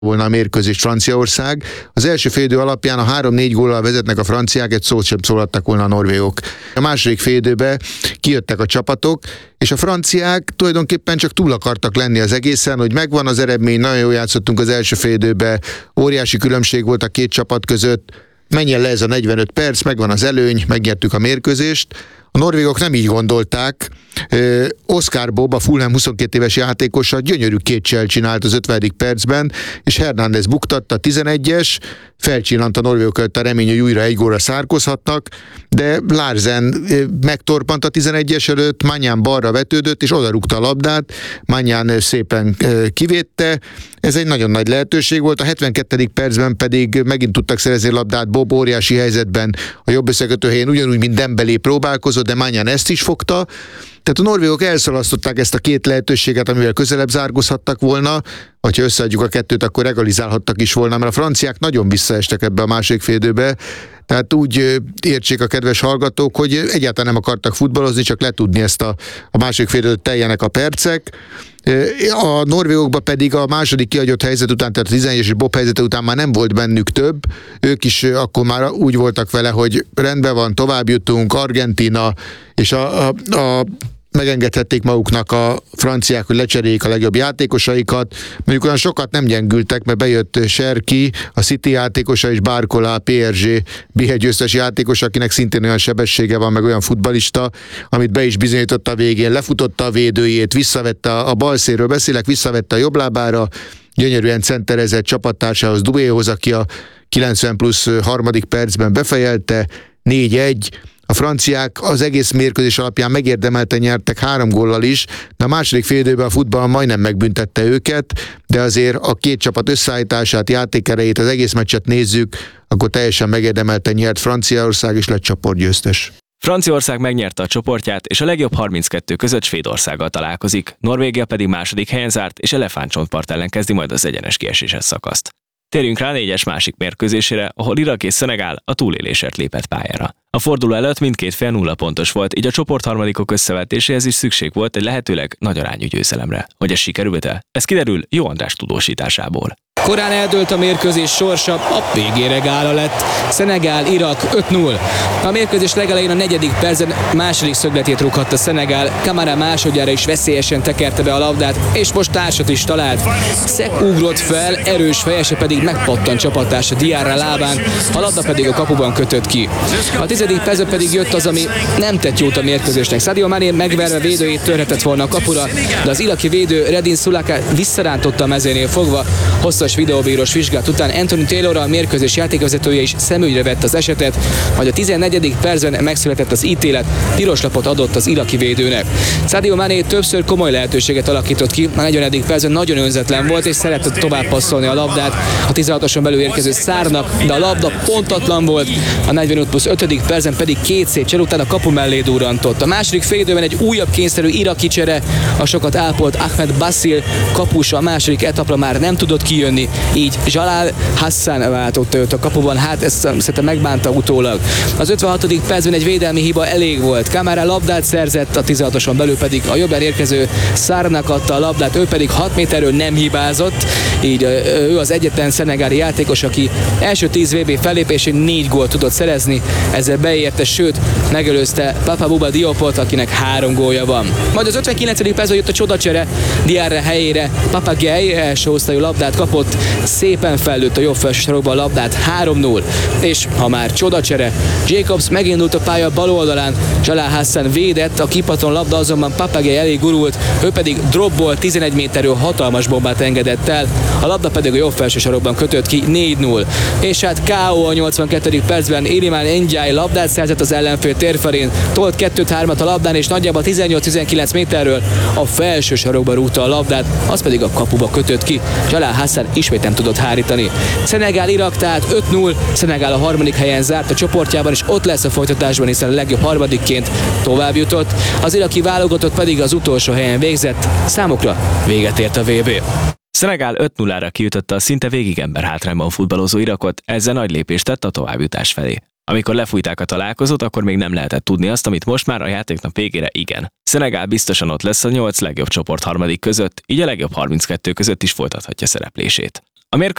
volna a mérkőzést Franciaország. Az első félidő alapján a 3-4 góllal vezetnek a franciák, egy szót sem szólaltak volna a norvégok. A második félidőben kijöttek a csapatok, és a franciák tulajdonképpen csak túl akartak lenni az egészen, hogy megvan az eredmény, nagyon jól játszottunk az első félidőben, óriási különbség volt a két csapat között, menjen le ez a 45 perc, megvan az előny, megnyertük a mérkőzést. A norvégok nem így gondolták. Oscar Bob, a Fulham 22 éves játékosa gyönyörű kétcsel csinált az 50. percben, és Hernández buktatta, 11-es, felcsillant a norvégok előtt a remény, hogy újra egy gólra szárkozhatnak, de Larsen megtorpant a 11-es előtt, Maignan balra vetődött, és odarúgta a labdát, Maignan szépen kivédte. Ez egy nagyon nagy lehetőség volt. A 72. percben pedig megint tudtak szerezni labdát, Bob óriási helyzetben a jobb összekötő helyén, ugyanúgy, mint Dembélé próbálkozott, de Maignan ezt is fogta. Tehát a norvégok elszalasztották ezt a két lehetőséget, amivel közelebb zárkózhattak volna, vagy ha összeadjuk a kettőt, akkor egalizálhattak is volna, mert a franciák nagyon visszaestek ebbe a második félidőbe. Tehát úgy értsék a kedves hallgatók, hogy egyáltalán nem akartak futballozni, csak letudni ezt a második félidőt, teljenek a percek. A norvégokban pedig a második kihagyott helyzet után, tehát a 11-es és Bob helyzete után már nem volt bennük több. Ők is akkor már úgy voltak vele, hogy rendben van, tovább jutunk, Argentína, és megengedhették maguknak a franciák, hogy lecseréljék a legjobb játékosaikat. Mondjuk olyan sokat nem gyengültek, mert bejött Cherki, a City játékosa, és Barcola, a PSG B1 győztes játékos, akinek szintén olyan sebessége van, meg olyan futballista, amit be is bizonyított a végén. Lefutotta a védőjét, visszavette a bal szélről beszélek, visszavette a jobb lábára, gyönyörűen centerezett csapattársához, Douéhoz, aki a 90 plusz harmadik percben befejelte, 4-1. A franciák az egész mérkőzés alapján megérdemelten nyertek 3 góllal is, de a második félidőben a futball majdnem megbüntette őket, de azért a két csapat összeállítását, játékerejét, az egész meccset nézzük, akkor teljesen megérdemelten nyert Franciaország, és lett csoportgyőztes. Franciaország megnyerte a csoportját, és a legjobb 32 között Svédországgal találkozik, Norvégia pedig második helyen zárt, és Elefántcsontpart ellen kezdi majd az egyenes kieséses szakaszt. Térjünk rá a 4-es másik mérkőzésére, ahol Irak és Szenegál a túlélésért lépett pályára. A forduló előtt mindkét fél 0 pontos volt, így a csoportharmadikok összevetéséhez is szükség volt egy lehetőleg nagy arányú győzelemre. Hogy ez sikerült-e? Ez kiderül Jó András tudósításából. Korán eldőlt a mérkőzés sorsa, a végére gála lett. Szenegál-Irak 5-0. A mérkőzés legelején a 4. percen második szögletét rúghatta Szenegál. Kamara másodjára is veszélyesen tekerte be a labdát, és most társat is talált. Szek ugrott fel, erős fejese pedig megpattant csapattársa Diarra lábán, a labda pedig a kapuban kötött ki. A 10. percben pedig jött az, ami nem tett jót a mérkőzésnek. Sadio Mané megverve védőjét törhetett volna a kapura, de az iraki védő Redin Sulaka visszarántotta a mezénél fogva. Hosszas videóbírós vizsgálat után Anthony Taylor, a mérkőzés játékvezetője is szemügyre vett az esetet, majd a 14. percben megszületett az ítélet, piros lapot adott az iraki védőnek. Sadio Mané többször komoly lehetőséget alakított ki, a 40. percben nagyon önzetlen volt, és szeretett tovább passzolni a labdát a 16-oson belül érkező Szárnak, de a labda pontatlan volt, a 45 plusz 5. percben pedig két szép csere után a kapu mellé durrantott. A második félidőben egy újabb kényszerű iraki csere, a sokat ápolt Ahmed Bassil kapus a második etapra már nem tudott kijönni, így Jalal Hassan váltotta őt a kapuban, hát ezt szerintem megbánta utólag. Az 56. percben egy védelmi hiba elég volt. Kamara labdát szerzett, a 16-oson belül pedig a jobban érkező Szárnak adta a labdát, ő pedig 6 méterről nem hibázott, így ő az egyetlen szenegáli játékos, aki első 10 VB fellépésén 4 gólt tudott szerezni, ezzel beérte, sőt, megelőzte Papa Bouba Diopot, akinek 3 gólja van. Majd az 59. percben jött a csodacsere, Diarra helyére Papa Gueye első osztályú labdát kapott, szépen fellőtt a jobb felső sarokba a labdát, 3-0. És ha már csodacsere, Jacobs megindult a pálya bal oldalán, Jalal Hassan védett, a kipaton labda azonban Papa Gueye elé gurult, ő pedig dropból 11 méterről hatalmas bombát engedett el, a labda pedig a jobb felső sarokban kötött ki, 4-0. És hát K.O. a 82. percben Iliman Ndiaye labdát szerzett az ellenfél térfelén, tolt 2-3-at a labdán, és nagyjából 18-19 méterről a felső sarokba rúgta a labdát, az pedig a kapuba kötött ki. Jalal Hassan ismét nem tudott hárítani. Szenegál-Irak tehát 5-0, Szenegál a harmadik helyen zárt a csoportjában, és ott lesz a folytatásban, hiszen a legjobb harmadikként tovább jutott. Az iraki válogatott pedig az utolsó helyen végzett, számukra véget ért a VB. Szenegál 5-0-ra kiütötte a szinte végig emberhátrányban futballozó Irakot, ezzel nagy lépést tett a továbbjutás felé. Amikor lefújták a találkozót, akkor még nem lehetett tudni azt, amit most már a játéknap végére igen. Szenegál biztosan ott lesz a 8 legjobb csoport harmadik között, így a legjobb 32 között is folytathatja szereplését. A